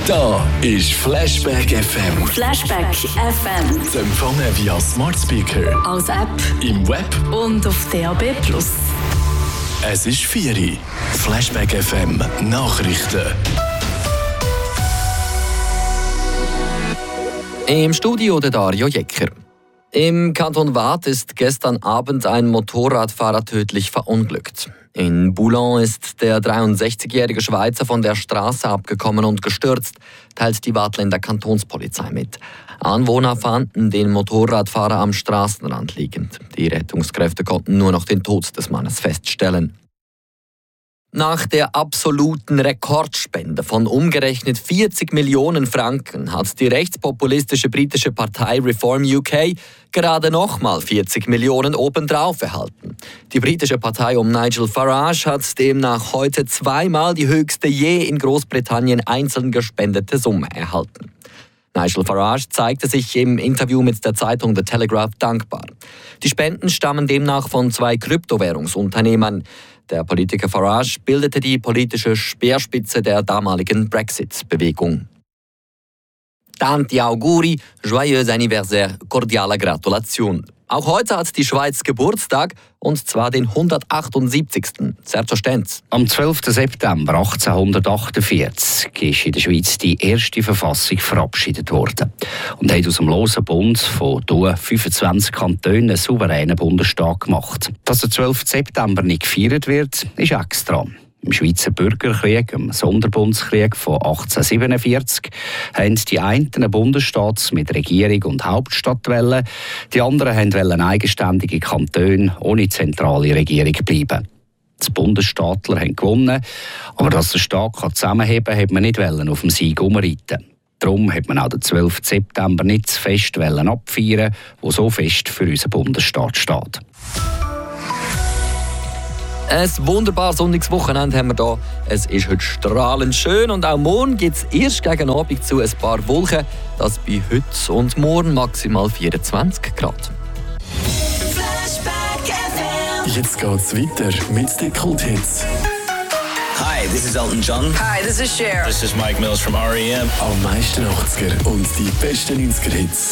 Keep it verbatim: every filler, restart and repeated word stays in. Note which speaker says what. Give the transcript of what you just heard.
Speaker 1: Da ist Flashback F M.
Speaker 2: Flashback F M.
Speaker 1: Zu empfangen via Smart Speaker,
Speaker 2: als App
Speaker 1: im Web
Speaker 2: und auf D A B plus.
Speaker 1: Es ist vier Uhr. Flashback F M Nachrichten.
Speaker 3: Im Studio der Dario Jecker. Im Kanton Waadt ist gestern Abend ein Motorradfahrer tödlich verunglückt. In Boulogne ist der dreiundsechzigjährige Schweizer von der Straße abgekommen und gestürzt, teilt die Waadtländer Kantonspolizei mit. Anwohner fanden den Motorradfahrer am Straßenrand liegend. Die Rettungskräfte konnten nur noch den Tod des Mannes feststellen. Nach der absoluten Rekordspende von umgerechnet vierzig Millionen Franken hat die rechtspopulistische britische Partei Reform U K gerade nochmal vierzig Millionen obendrauf erhalten. Die britische Partei um Nigel Farage hat demnach heute zweimal die höchste je in Großbritannien einzeln gespendete Summe erhalten. Nigel Farage zeigte sich im Interview mit der Zeitung The Telegraph dankbar. Die Spenden stammen demnach von zwei Kryptowährungsunternehmern. Der Politiker Farage bildete die politische Speerspitze der damaligen Brexit-Bewegung. Tanti auguri, joyeux anniversaire, cordiale Gratulation. Auch heute hat die Schweiz Geburtstag, und zwar den hundertachtundsiebzigsten Sergio Stenz.
Speaker 4: Am zwölften September achtzehnhundertachtundvierzig ist in der Schweiz die erste Verfassung verabschiedet worden und hat aus dem losen Bund von fünfundzwanzig Kantonen einen souveränen Bundesstaat gemacht. Dass der zwölfte September nicht gefeiert wird, ist extra. Im Schweizer Bürgerkrieg, im Sonderbundskrieg von achtzehnhundertsiebenundvierzig, haben die einen einen Bundesstaat mit Regierung und Hauptstadt wollen, die anderen wollten eigenständige Kantone ohne zentrale Regierung bleiben. Die Bundesstaatler haben gewonnen, aber dass der Staat zusammenheben kann, hat man nicht auf dem Sieg umreiten. Darum hat man auch den zwölften September nicht zu fest abfeiern, wo so fest für unseren Bundesstaat steht.
Speaker 3: Ein wunderbar sonniges Wochenende haben wir hier. Es ist heute strahlend schön und auch morgen gibt es erst gegen Abend zu ein paar Wolken. Das bei heute und morgen maximal vierundzwanzig Grad.
Speaker 1: Jetzt geht's weiter mit den Kulthits.
Speaker 5: Hi, this is Elton John.
Speaker 6: Hi, this is Cher.
Speaker 5: This is Mike Mills from R E M.
Speaker 1: Am meisten achtziger und die besten neunziger Hits.